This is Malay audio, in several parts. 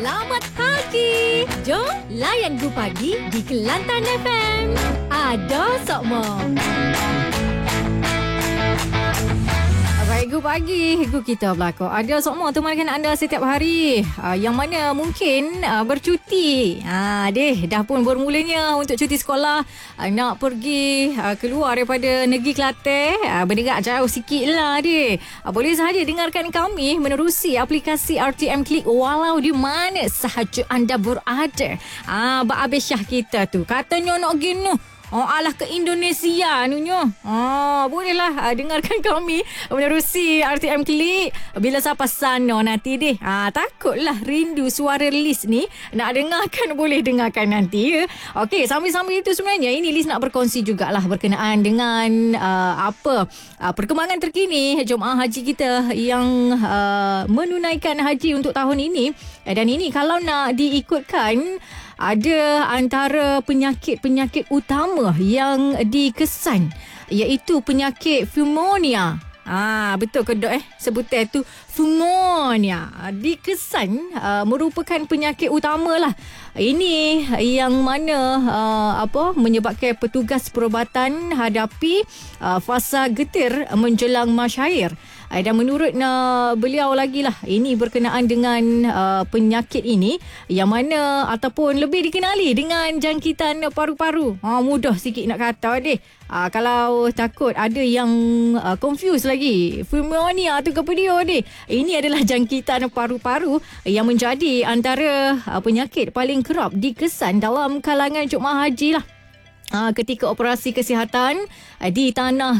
Selamat pagi. Jom layan Gu Pagi di Kelantan FM. Ada Sokmo. Baik, Gu Pagi. Gu kita berlaku. Ada Sokmo temankan anda setiap hari. Yang mana mungkin bercuti. Dah pun bermulanya untuk cuti sekolah. Nak pergi keluar daripada negeri Kelantan. Berderak jauh sikit lah boleh sahaja dengarkan kami menerusi aplikasi RTM Klik walau di mana sahaja anda berada. Abang Abis Syah kita tu katanya nak gini. Alah ke Indonesia nunya. Bolehlah dengarkan kami menerusi RTM Klik bila sampai sana nanti takutlah rindu suara Liz ni. Nak dengarkan boleh dengarkan nanti ya. Okey, sambil-sambil itu sebenarnya ini Liz nak berkongsi jugalah berkenaan dengan perkembangan terkini jemaah haji kita yang menunaikan haji untuk tahun ini. Dan ini kalau nak diikutkan ada antara penyakit-penyakit utama yang dikesan, iaitu penyakit pneumonia. Betul ke dok sebutan tu pneumonia dikesan merupakan penyakit utama lah. Ini yang mana menyebabkan petugas perubatan hadapi fasa getir menjelang masyair. Dan menurut beliau lagi lah, ini berkenaan dengan penyakit ini yang mana ataupun lebih dikenali dengan jangkitan paru-paru. Mudah sikit nak kata kalau takut ada yang confuse lagi. Pneumonia tu ke dia Ini adalah jangkitan paru-paru yang menjadi antara penyakit paling kerap dikesan dalam kalangan jemaah haji lah. Ketika operasi kesihatan di Tanah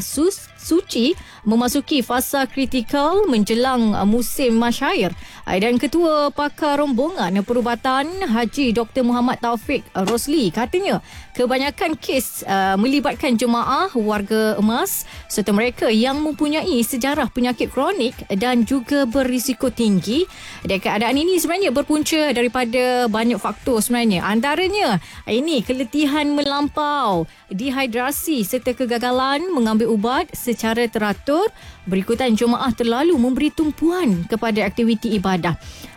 Suci memasuki fasa kritikal menjelang musim masyair. Dan Ketua Pakar Rombongan Perubatan Haji Dr. Muhammad Taufik Rosli katanya kebanyakan kes melibatkan jemaah warga emas serta mereka yang mempunyai sejarah penyakit kronik dan juga berisiko tinggi. Dan keadaan ini sebenarnya berpunca daripada banyak faktor sebenarnya. Antaranya ini keletihan melampau, dehidrasi serta kegagalan mengambil ubat secara teratur. Berikutan jemaah terlalu memberi tumpuan kepada aktiviti ibadah.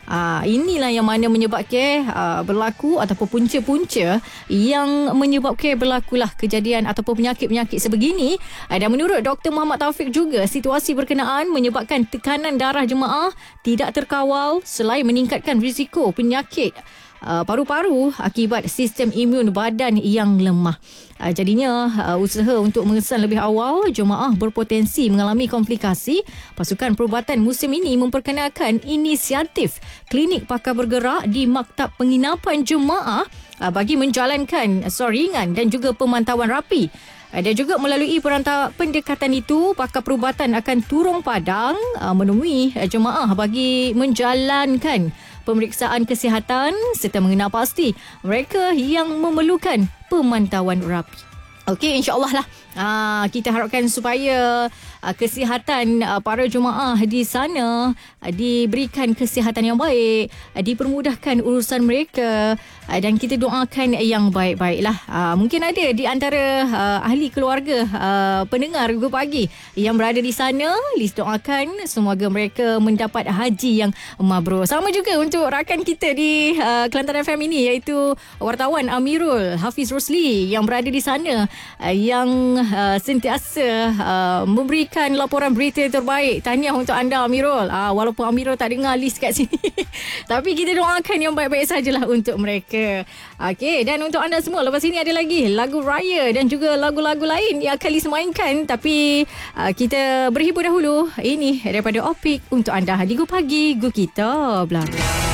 Inilah yang mana menyebabkan berlaku ataupun punca-punca yang menyebabkan berlakulah kejadian ataupun penyakit-penyakit sebegini. Dan menurut Dr. Muhammad Taufik juga, situasi berkenaan menyebabkan tekanan darah jemaah tidak terkawal selain meningkatkan risiko penyakit paru-paru akibat sistem imun badan yang lemah. Jadinya usaha untuk mengesan lebih awal jemaah berpotensi mengalami komplikasi. Pasukan perubatan musim ini memperkenalkan inisiatif klinik pakar bergerak di maktab penginapan jemaah bagi menjalankan soringan dan juga pemantauan rapi. Dan juga melalui pendekatan itu, pakar perubatan akan turun padang menemui jemaah bagi menjalankan pemeriksaan kesihatan serta mengenal pasti mereka yang memerlukan pemantauan rapi. Okey, insya-Allah lah. Kita harapkan supaya kesihatan para jemaah di sana diberikan kesihatan yang baik, dipermudahkan urusan mereka dan kita doakan yang baik-baiklah. Mungkin ada di antara ahli keluarga pendengar Gu Pagi yang berada di sana. Liz doakan semoga mereka mendapat haji yang mabrur. Sama juga untuk rakan kita di Kelantan FM ini, iaitu wartawan Amirul Hafiz Rosli yang berada di sana, yang sentiasa memberikan laporan berita terbaik. Tahniah untuk anda Amirul. Walaupun Amirul tak dengar Liz kat sini tapi kita doakan yang baik-baik sajalah untuk mereka. Okey, dan untuk anda semua, lepas ini ada lagi lagu raya dan juga lagu-lagu lain yang akan Liz mainkan. Tapi kita berhibur dahulu. Ini daripada Opik untuk anda di Gu Pagi, Gu Kita Belakang.